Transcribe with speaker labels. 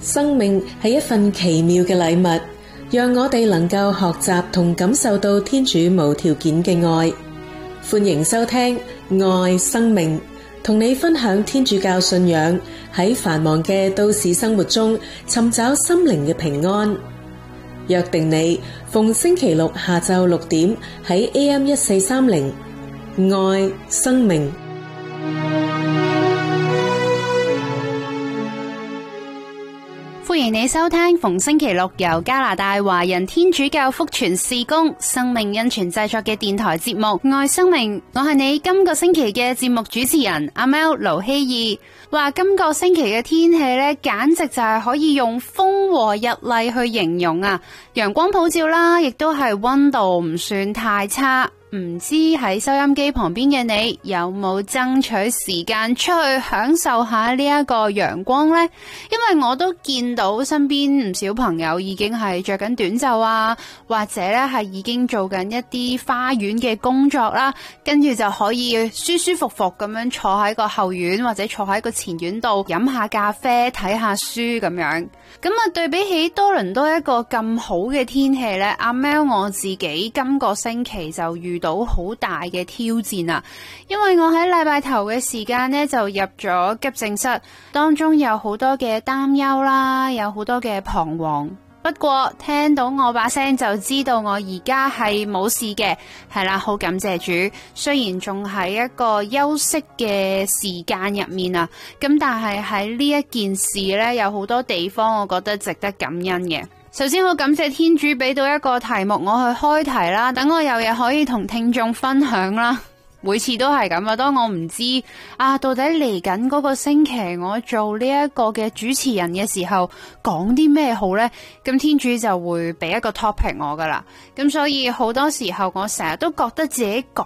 Speaker 1: 生命係一份奇妙嘅禮物，讓我哋能夠學習同感受到天主無條件嘅愛。歡迎收聽愛生命，同你分享天主教信仰喺繁忙嘅都市生活中尋找心靈嘅平安。約定你逢星期六下晝6點喺 AM1430愛生命。
Speaker 2: 歡迎你收聽逢星期六由加拿大華人天主教福傳事工生命恩泉製作嘅電台節目《愛生命》，我係你今個星期嘅節目主持人阿 Mel 盧希義。話今個星期嘅天氣呢，簡直就係可以用風和日麗去形容啊！陽光普照啦，亦都係溫度唔算太差。唔知喺收音機旁邊嘅你有冇爭取時間出去享受下呢一個陽光呢？因為我都見到身邊唔少朋友已經係着緊短袖啊，或者咧係已經做緊一啲花園嘅工作啦，跟住就可以舒舒服服咁樣坐喺個後院或者坐喺個前院度飲下咖啡睇下書咁樣。咁啊，對比起多倫多一個咁好嘅天氣呢，阿 Mel 我自己今個星期就遇到好大嘅挑戰啊！因為我喺禮拜頭嘅時間呢，就入咗急症室，當中有好多嘅擔憂啦，有好多嘅彷徨。不過聽到我把聲就知道我而家係冇事嘅，係啦，好感謝主。雖然仲喺一個休息嘅時間入面啊，咁但係喺呢一件事呢，有好多地方我覺得值得感恩嘅。首先好感謝天主俾到一個題目我去開題啦，等我有嘢可以同聽眾分享啦。每次都係咁啊，當我唔知到底嚟緊嗰個星期我做呢一個嘅主持人嘅時候講啲咩好呢？咁天主就會俾一個 topic 我噶啦。咁所以好多時候我成日都覺得自己講